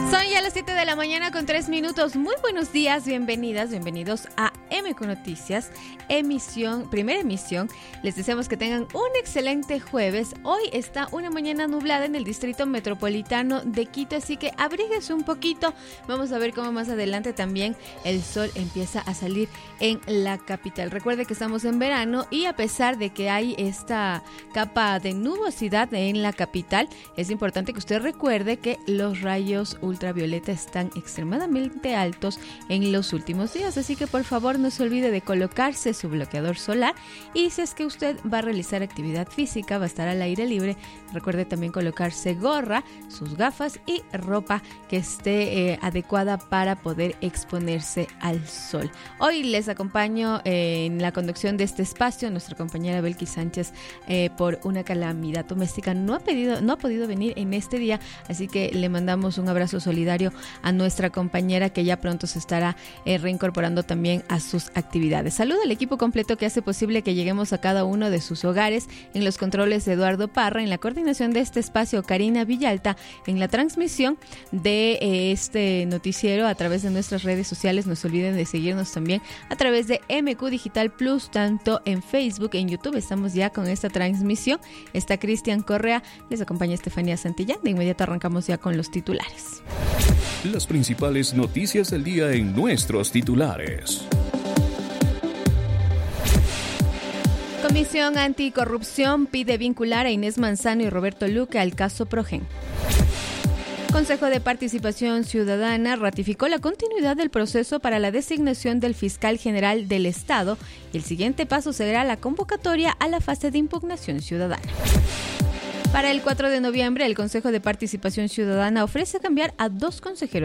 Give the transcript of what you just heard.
Son ya las 7 de la mañana con 3 minutos. Muy buenos días, bienvenidas, bienvenidos a MQ Noticias, primera emisión. Les deseamos que tengan un excelente jueves. Hoy está una mañana nublada en el distrito metropolitano de Quito, así que abríguese un poquito. Vamos a ver cómo más adelante también el sol empieza a salir en la capital. Recuerde que estamos en verano y a pesar de que hay esta capa de nubosidad en la capital, es importante que usted recuerde que los rayos ultravioleta están extremadamente altos en los últimos días, así que por favor no se olvide de colocarse su bloqueador solar, y si es que usted va a realizar actividad física, va a estar al aire libre, recuerde también colocarse gorra, sus gafas y ropa que esté adecuada para poder exponerse al sol. Hoy les acompaño en la conducción de este espacio nuestra compañera Belkis Sánchez. Por una calamidad doméstica no ha podido venir en este día, así que le mandamos un abrazo solidario a nuestra compañera, que ya pronto se estará reincorporando también a sus actividades. Saludo al equipo completo que hace posible que lleguemos a cada uno de sus hogares. En los controles, Eduardo Parra; en la coordinación de este espacio, Karina Villalta; en la transmisión de este noticiero a través de nuestras redes sociales. No se olviden de seguirnos también a través de MQ Digital Plus, tanto en Facebook, en YouTube. Estamos ya con esta transmisión. Está Cristian Correa, les acompaña Estefanía Santillán. De inmediato arrancamos ya con los titulares. Las principales noticias del día en nuestros titulares. Comisión Anticorrupción pide vincular a Inés Manzano y Roberto Luque al caso Progen. Consejo de Participación Ciudadana ratificó la continuidad del proceso para la designación del fiscal general del Estado, y el siguiente paso será la convocatoria a la fase de impugnación ciudadana. Para el 4 de noviembre, el Consejo de Participación Ciudadana ofrece cambiar a 2 consejeros